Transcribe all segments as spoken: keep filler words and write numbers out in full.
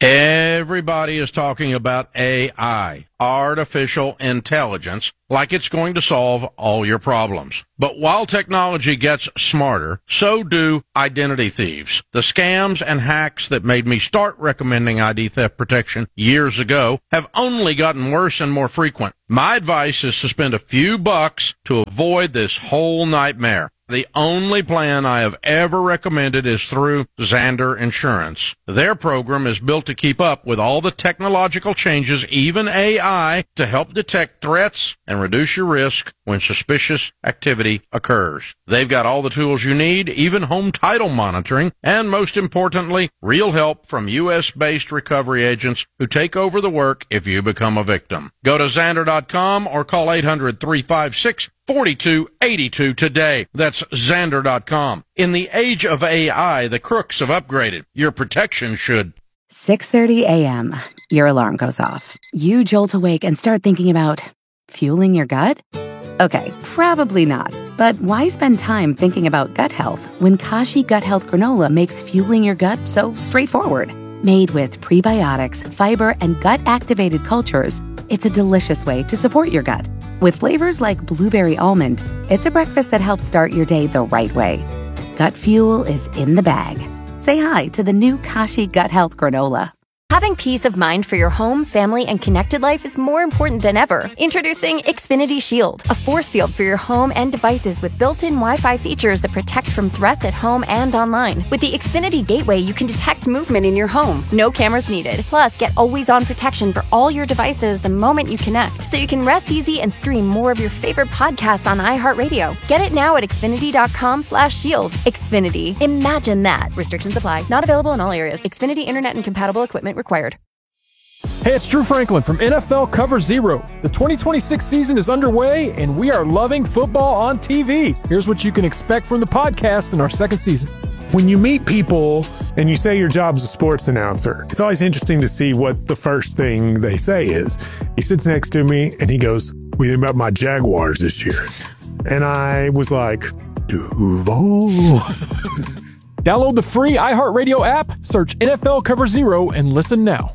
Everybody is talking about A I, artificial intelligence, like it's going to solve all your problems. But while technology gets smarter, so do identity thieves. The scams and hacks that made me start recommending I D theft protection years ago have only gotten worse and more frequent. My advice is to spend a few bucks to avoid this whole nightmare. The only plan I have ever recommended is through Zander Insurance. Their program is built to keep up with all the technological changes, even A I, to help detect threats and reduce your risk when suspicious activity occurs. They've got all the tools you need, even home title monitoring, and most importantly, real help from U S-based recovery agents who take over the work if you become a victim. Go to Zander dot com or call eight hundred, three five six, four two eight two today. That's Zander dot com. In the age of A I, the crooks have upgraded. Your protection should. six thirty a.m. Your alarm goes off. You jolt awake and start thinking about fueling your gut? Okay, probably not. But why spend time thinking about gut health when Kashi Gut Health Granola makes fueling your gut so straightforward? Made with prebiotics, fiber, and gut-activated cultures, it's a delicious way to support your gut. With flavors like blueberry almond, it's a breakfast that helps start your day the right way. Gut fuel is in the bag. Say hi to the new Kashi Gut Health Granola. Having peace of mind for your home, family, and connected life is more important than ever. Introducing Xfinity Shield, a force field for your home and devices with built-in Wi-Fi features that protect from threats at home and online. With the Xfinity Gateway, you can detect movement in your home. No cameras needed. Plus, get always-on protection for all your devices the moment you connect, so you can rest easy and stream more of your favorite podcasts on iHeartRadio. Get it now at Xfinity.com slash shield. Xfinity. Imagine that. Restrictions apply. Not available in all areas. Xfinity Internet and compatible equipment required. Hey, it's Drew Franklin from N F L Cover Zero. The twenty twenty-six season is underway, and we are loving football on T V. Here's what you can expect from the podcast in our second season. When you meet people and you say your job's a sports announcer, it's always interesting to see what the first thing they say is. He sits next to me, and he goes, "What do you think about my Jaguars this year?" And I was like, Duval. Download the free iHeartRadio app, search N F L Cover Zero, and listen now.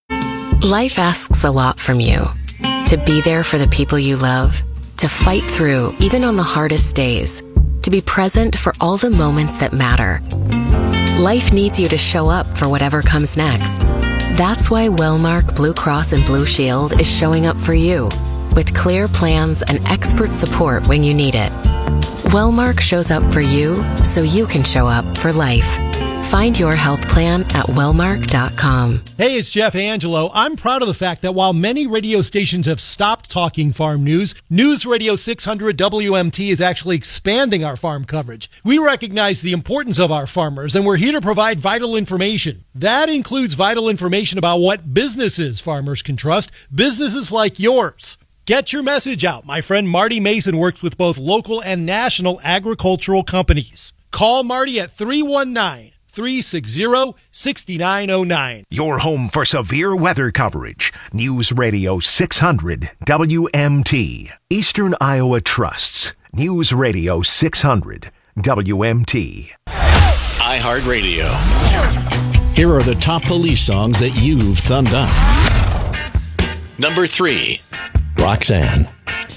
Life asks a lot from you. To be there for the people you love, to fight through even on the hardest days, to be present for all the moments that matter. Life needs you to show up for whatever comes next. That's why Wellmark Blue Cross and Blue Shield is showing up for you, with clear plans and expert support when you need it. Wellmark shows up for you so you can show up for life. Find your health plan at wellmark dot com. Hey, it's Jeff Angelo. I'm proud of the fact that while many radio stations have stopped talking farm news, News Radio six hundred W M T is actually expanding our farm coverage. We recognize the importance of our farmers, and we're here to provide vital information. That includes vital information about what businesses farmers can trust, businesses like yours. Get your message out. My friend Marty Mason works with both local and national agricultural companies. Call Marty at three one nine, three six zero, six nine zero nine. Your home for severe weather coverage. News Radio six hundred W M T. Eastern Iowa Trusts. News Radio six hundred W M T. iHeartRadio. Here are the top police songs that you've thumbed up. Number three. Roxanne.